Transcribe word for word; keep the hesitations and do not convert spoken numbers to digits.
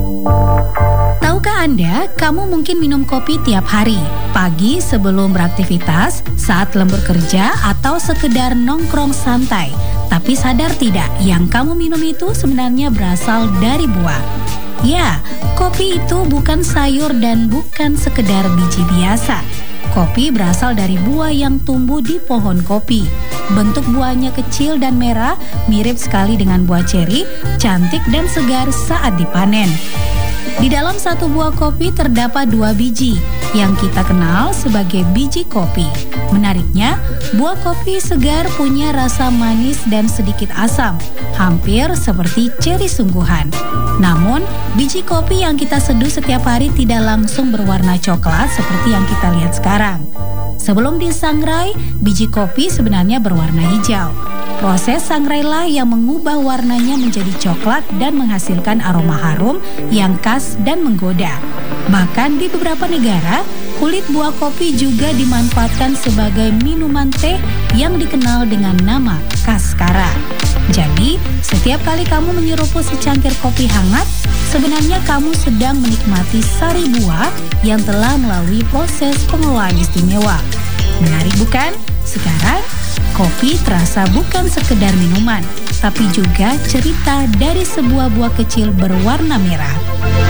Tahukah Anda, kamu mungkin minum kopi tiap hari, pagi sebelum beraktivitas, saat lembur kerja, atau sekedar nongkrong santai. Tapi sadar tidak, yang kamu minum itu sebenarnya berasal dari buah. Ya, kopi itu bukan sayur dan bukan sekedar biji biasa. Kopi berasal dari buah yang tumbuh di pohon kopi. Bentuk buahnya kecil dan merah, mirip sekali dengan buah ceri, cantik dan segar saat dipanen. Di dalam satu buah kopi terdapat dua biji yang kita kenal sebagai biji kopi. Menariknya, buah kopi segar punya rasa manis dan sedikit asam, hampir seperti ceri sungguhan. Namun, biji kopi yang kita seduh setiap hari tidak langsung berwarna coklat seperti yang kita lihat sekarang. Sebelum disangrai, biji kopi sebenarnya berwarna hijau. Proses sangrailah yang mengubah warnanya menjadi coklat dan menghasilkan aroma harum yang khas dan menggoda. Bahkan di beberapa negara, kulit buah kopi juga dimanfaatkan sebagai minuman teh yang dikenal dengan nama kaskara. Jadi, setiap kali kamu menyeruput secangkir kopi hangat, sebenarnya kamu sedang menikmati sari buah yang telah melalui proses pengelolaan istimewa. Menarik bukan? Sekarang, kopi terasa bukan sekedar minuman, tapi juga cerita dari sebuah buah kecil berwarna merah.